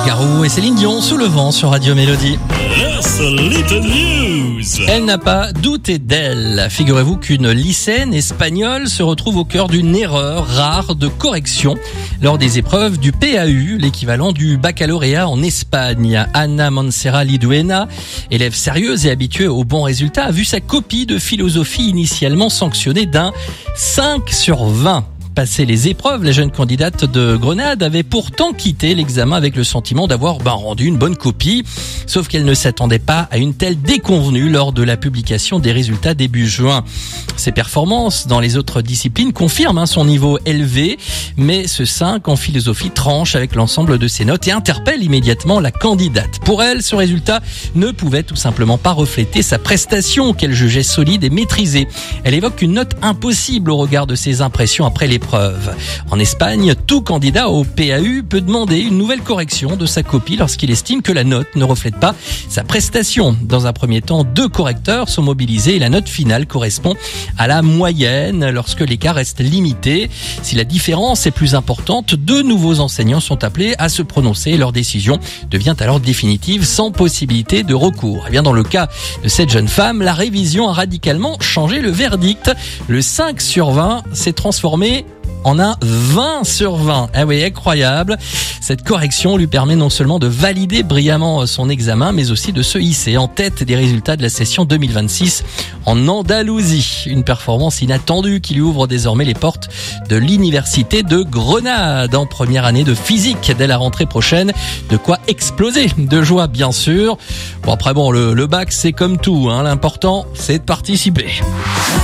Garou et Céline Dion sous le vent sur Radio Mélodie. Insolite News. Elle n'a pas douté d'elle. Figurez-vous qu'une lycéenne espagnole se retrouve au cœur d'une erreur rare de correction lors des épreuves du PAU, l'équivalent du baccalauréat en Espagne. Ana Montserrat Liduena, élève sérieuse et habituée aux bons résultats, a vu sa copie de philosophie initialement sanctionnée d'un 5 sur 20. Passé les épreuves, la jeune candidate de Grenade avait pourtant quitté l'examen avec le sentiment d'avoir rendu une bonne copie. Sauf qu'elle ne s'attendait pas à une telle déconvenue lors de la publication des résultats début juin. Ses performances dans les autres disciplines confirment son niveau élevé, mais ce 5 en philosophie tranche avec l'ensemble de ses notes et interpelle immédiatement la candidate. Pour elle, ce résultat ne pouvait tout simplement pas refléter sa prestation qu'elle jugeait solide et maîtrisée. Elle évoque une note impossible au regard de ses impressions après l'épreuve. En Espagne, tout candidat au PAU peut demander une nouvelle correction de sa copie lorsqu'il estime que la note ne reflète pas sa prestation. Dans un premier temps, 2 correcteurs sont mobilisés et la note finale correspond à la moyenne lorsque l'écart reste limité. Si la différence est plus importante, 2 nouveaux enseignants sont appelés à se prononcer et leur décision devient alors définitive sans possibilité de recours. Et bien dans le cas de cette jeune femme, la révision a radicalement changé le verdict. Le 5 sur 20 s'est transformé en un 20 sur 20. Ah oui, incroyable. Cette correction lui permet non seulement de valider brillamment son examen, mais aussi de se hisser en tête des résultats de la session 2026 en Andalousie. Une performance inattendue qui lui ouvre désormais les portes de l'université de Grenade en première année de physique dès la rentrée prochaine. De quoi exploser de joie, bien sûr. Bon, après, le bac, c'est comme tout, L'important, c'est de participer.